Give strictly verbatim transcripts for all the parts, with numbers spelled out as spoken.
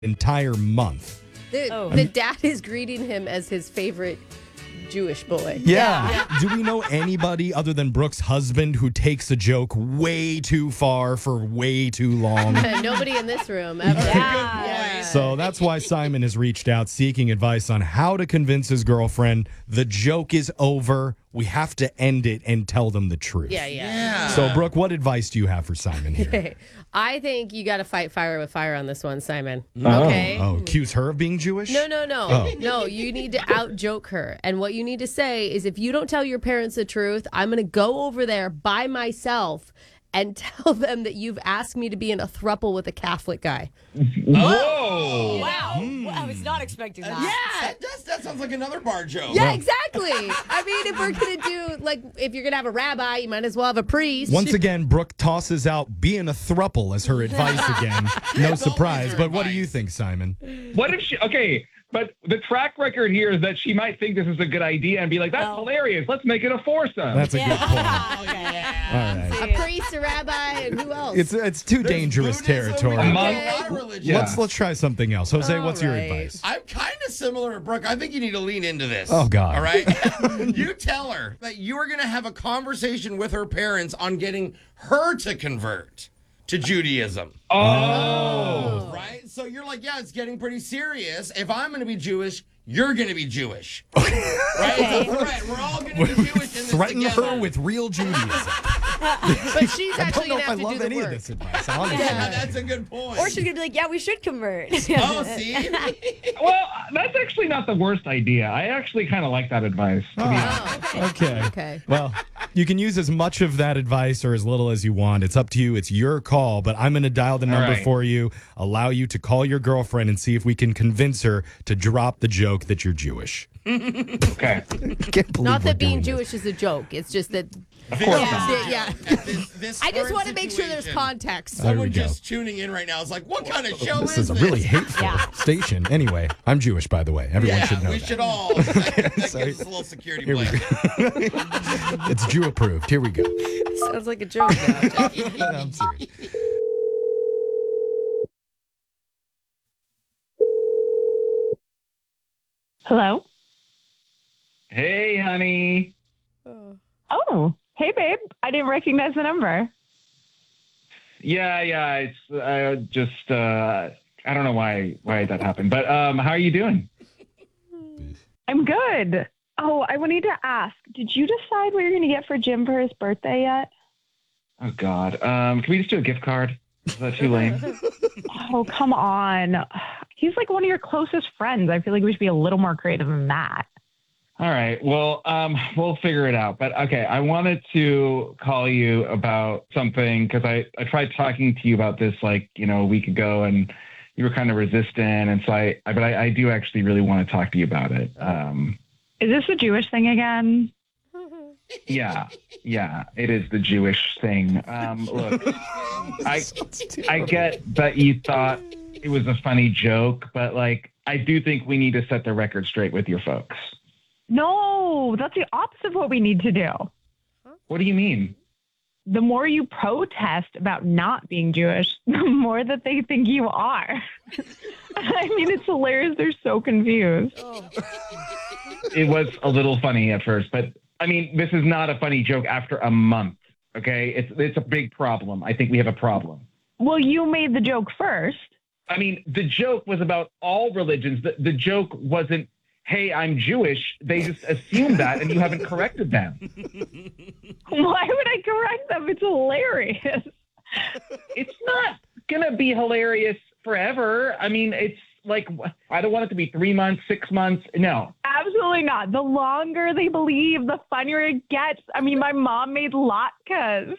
entire month. The, Oh. the dad is greeting him as his favorite Jewish boy. Yeah. Do we know anybody other than Brooke's husband who takes a joke way too far for way too long? Nobody in this room ever. Yeah. So that's why Simon has reached out seeking advice on how to convince his girlfriend the joke is over. We have to end it and tell them the truth. Yeah, yeah. Yeah. So, Brooke, what advice do you have for Simon here? I think you got to fight fire with fire on this one, Simon. Oh. Okay? Oh, accuse her of being Jewish? No, no, no. Oh. No, you need to out joke her. And what you need to say is if you don't tell your parents the truth, I'm going to go over there by myself and tell them that you've asked me to be in a throuple with a Catholic guy. Whoa. Wow. Well, I was not expecting that. Yeah. That, that's, that sounds like another bar joke. Yeah, exactly. I mean, if we're going to do, like, if you're going to have a rabbi, you might as well have a priest. Once again, Brooke tosses out being a thruple as her advice again. No surprise. her But what do advice. you think, Simon? What if she, okay, but the track record here is that she might think this is a good idea and be like, that's Well- hilarious. Let's make it a foursome. That's a good point. Oh, yeah. All right. A priest, a rabbi, and who else? It's it's too There's dangerous Buddhism, territory. we got Among- a lot of religions. Yeah. Let's let's try something else. Jose, All what's your right. advice? I'm kind of similar to Brooke. I think you need to lean into this. Oh, God. All right? You tell her that you are going to have a conversation with her parents on getting her to convert to Judaism. Oh. Right? So you're like, yeah, it's getting pretty serious. If I'm going to be Jewish, you're going to be Jewish. Right? It's a threat. We're all going to be Jewish in this Threaten together. her with real Judaism. But she's I actually don't know going if to I have to love do the any work. of this advice. Honestly. Yeah, that's a good point. Or she's going to be like, yeah, we should convert. Oh, see? Well, that's actually not the worst idea. I actually kind of like that advice, to be honest. Oh, Okay. okay. Well, you can use as much of that advice or as little as you want. It's up to you. It's your call. But I'm going to dial the number right. for you, allow you to call your girlfriend and see if we can convince her to drop the joke that you're Jewish. Okay. I can't believe Not we're that being doing this. Jewish is a joke. It's just that. Of course Yeah, not. yeah. This, this I just current want to make sure there's situation, context. There we Someone go. just tuning in right now is like, what kind of show This is is a this? really hateful Yeah. station. Anyway, I'm Jewish, by the way. Everyone Yeah, should know we that. should all. That, that sorry. gives us a little security Here we blanket. go. It's Jew approved. Here we go. Sounds like a joke. now. I'm serious. Hello? Hey, honey. Oh, hey, babe. I didn't recognize the number. Yeah, yeah. It's uh, just uh, I don't know why why that happened, but um, how are you doing? I'm good. Oh, I wanted to ask, did you decide what you're going to get for Jim for his birthday yet? Oh God. Um, can we just do a gift card? Is that too lame? Oh, come on. He's like one of your closest friends. I feel like we should be a little more creative than that. All right. Well, um, we'll figure it out. But okay, I wanted to call you about something because I, I tried talking to you about this like, you know, a week ago and you were kind of resistant. And so I, I but I, I do actually really want to talk to you about it. Um, Is this a Jewish thing again? yeah, yeah, it is the Jewish thing. Um, look, I, I get that you thought it was a funny joke, but like, I do think we need to set the record straight with your folks. No, that's the opposite of what we need to do. What do you mean? The more you protest about not being Jewish, the more that they think you are. I mean, it's hilarious. They're so confused. It was a little funny at first, but I mean, this is not a funny joke after a month. Okay, it's it's a big problem. I think we have a problem. Well, you made the joke first. I mean, the joke was about all religions. The, the joke wasn't, hey, I'm Jewish. They just assumed that, and you haven't corrected them. Why would I correct them? It's hilarious. It's not gonna be hilarious forever. I mean, it's like, I don't want it to be three months, six months. No. Absolutely not. The longer they believe, the funnier it gets. I mean, my mom made latkes.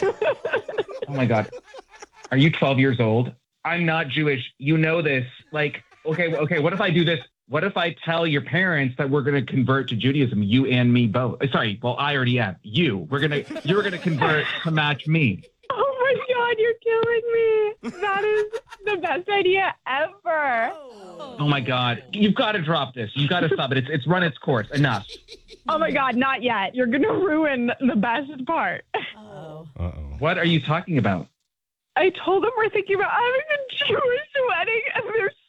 Oh my God. Are you twelve years old? I'm not Jewish. You know this. Like, okay, okay, what if I do this? What if I tell your parents that we're going to convert to Judaism, you and me both? Uh, Sorry, well, I already am. You. We're going to, you're going to convert to match me. Oh my God, you're killing me. That is the best idea ever. Oh my God. You've got to drop this. You've got to stop it. It's, it's run its course. Enough. Oh my God, not yet. You're going to ruin the best part. Oh. Uh-oh. What are you talking about? I told them we're thinking about having a Jewish wedding, and they're